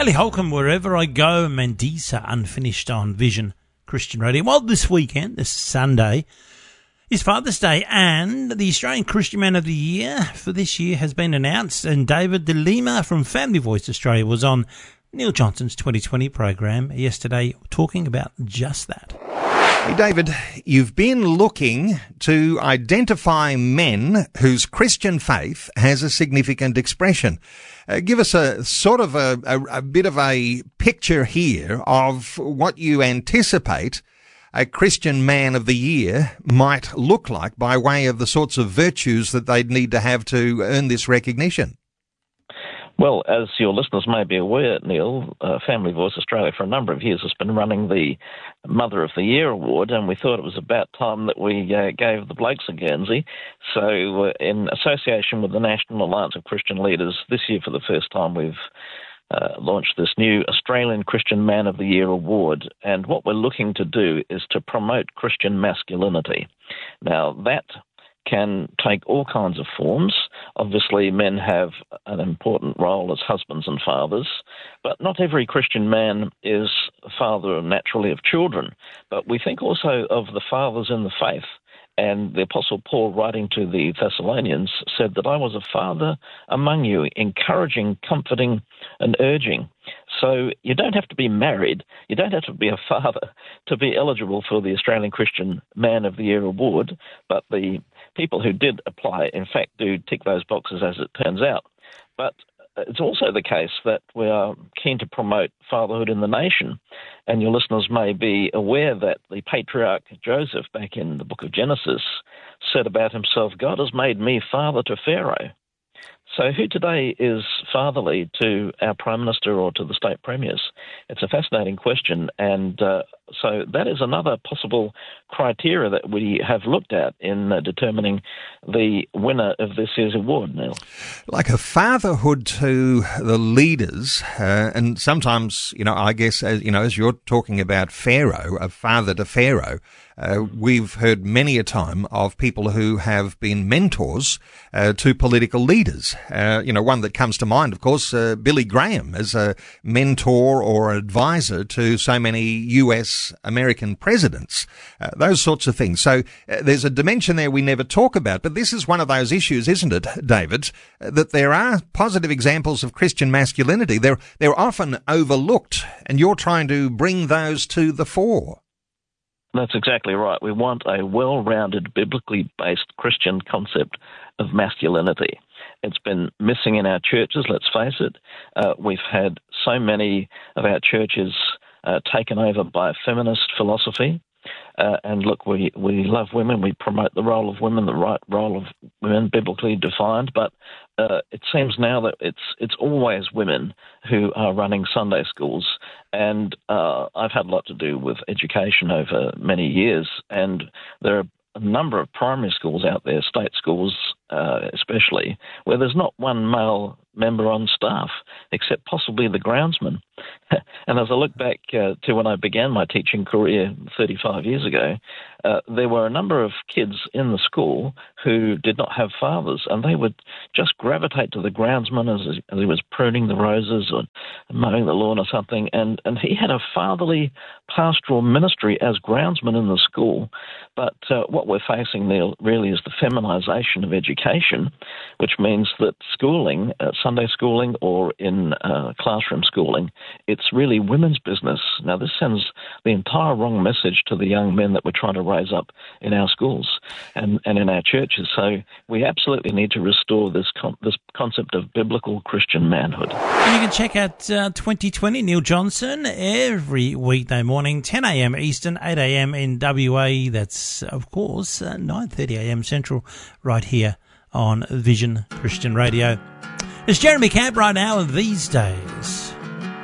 Ellie Holcomb, Wherever I Go, Mandisa, unfinished on Vision Christian Radio. Well, this weekend, this Sunday, is Father's Day, and the Australian Christian Man of the Year for this year has been announced, and David De Lima from Family Voice Australia was on Neil Johnson's 2020 program yesterday talking about just that. Hey David, you've been looking to identify men whose Christian faith has a significant expression. Give us a sort of a bit of a picture here of what you anticipate a Christian Man of the Year might look like by way of the sorts of virtues that they'd need to have to earn this recognition. Well, as your listeners may be aware, Neil, Family Voice Australia for a number of years has been running the Mother of the Year Award, and we thought it was about time that we gave the blokes a Guernsey. So in association with the National Alliance of Christian Leaders, this year for the first time we've launched this new Australian Christian Man of the Year Award, and what we're looking to do is to promote Christian masculinity. Now, that can take all kinds of forms. Obviously, men have an important role as husbands and fathers, but not every Christian man is a father naturally of children. But we think also of the fathers in the faith. And the Apostle Paul, writing to the Thessalonians, said that I was a father among you, encouraging, comforting, and urging. So you don't have to be married, you don't have to be a father to be eligible for the Australian Christian Man of the Year Award, but the people who did apply, in fact, do tick those boxes as it turns out. But it's also the case that we are keen to promote fatherhood in the nation, and your listeners may be aware that the patriarch Joseph, back in the book of Genesis, said about himself, God has made me father to Pharaoh. So who today is fatherly to our Prime Minister or to the state premiers? It's a fascinating question, and so that is another possible criteria that we have looked at in determining the winner of this year's award, Neil. Like a fatherhood to the leaders, and sometimes, I guess, as you're talking about Pharaoh, a father to Pharaoh, we've heard many a time of people who have been mentors to political leaders. One that comes to mind, of course, Billy Graham as a mentor or advisor to so many US American presidents, those sorts of things. So there's a dimension there we never talk about, but this is one of those issues, isn't it, David, that there are positive examples of Christian masculinity. They're often overlooked, and you're trying to bring those to the fore. That's exactly right. We want a well-rounded, biblically based Christian concept of masculinity. It's been missing in our churches, let's face it. We've had so many of our churches taken over by feminist philosophy. And look, we love women. We promote the role of women, the right role of women, biblically defined. But it seems now that it's always women who are running Sunday schools. And I've had a lot to do with education over many years. And there are a number of primary schools out there, state schools especially, where there's not one male member on staff, except possibly the groundsman. And as I look back to when I began my teaching career 35 years ago, there were a number of kids in the school who did not have fathers, and they would just gravitate to the groundsman as he was pruning the roses or mowing the lawn or something, and he had a fatherly pastoral ministry as groundsman in the school. But what we're facing, Neil, really is the feminization of education, which means that schooling, Sunday schooling or in classroom schooling, it's really women's business. Now, this sends the entire wrong message to the young men that we're trying to raise up in our schools and in our churches. So we absolutely need to restore this concept of biblical Christian manhood. And you can check out 2020 Neil Johnson every weekday morning, 10 a.m. Eastern, 8 a.m. in WA. That's, of course, 9:30 a.m. Central, right here on Vision Christian Radio. It's Jeremy Camp right now, and These Days.